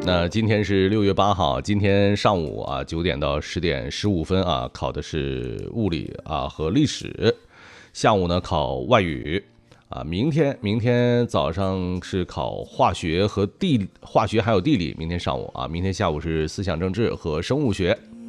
那今天是6月8号，今天上午啊9点到10点15分啊，考的是物理啊和历史，下午呢考外语啊，明天早上是考化学还有地理，明天上午啊，明天下午是思想政治和生物学。